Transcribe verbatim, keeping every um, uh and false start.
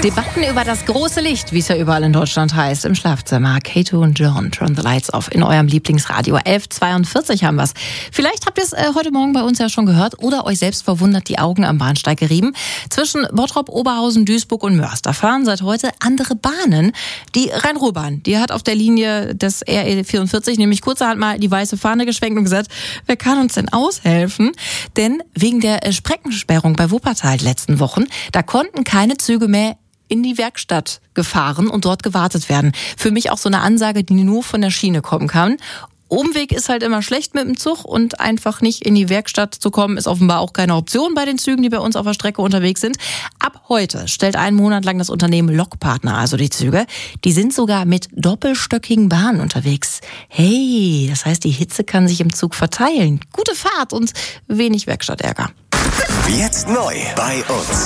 Debatten über das große Licht, wie es ja überall in Deutschland heißt, im Schlafzimmer. Kato und John, turn the lights off in eurem Lieblingsradio. elf Uhr zweiundvierzig haben wir's. Vielleicht habt ihr es äh, heute Morgen bei uns ja schon gehört oder euch selbst verwundert die Augen am Bahnsteig gerieben. Zwischen Bottrop, Oberhausen, Duisburg und Mörs, da fahren seit heute andere Bahnen. Die Rhein-Ruhr-Bahn, die hat auf der Linie des R E vierundvierzig nämlich kurzerhand mal die weiße Fahne geschwenkt und gesagt, wer kann uns denn aushelfen? Denn wegen der äh, Streckensperrung bei Wuppertal letzten Wochen, da konnten keine Züge mehr in die Werkstatt gefahren und dort gewartet werden. Für mich auch so eine Ansage, die nur von der Schiene kommen kann. Umweg ist halt immer schlecht mit dem Zug und einfach nicht in die Werkstatt zu kommen, ist offenbar auch keine Option bei den Zügen, die bei uns auf der Strecke unterwegs sind. Ab heute stellt einen Monat lang das Unternehmen Lokpartner, also die Züge, die sind sogar mit doppelstöckigen Bahnen unterwegs. Hey, das heißt, die Hitze kann sich im Zug verteilen. Gute Fahrt und wenig Werkstattärger. Jetzt neu bei uns.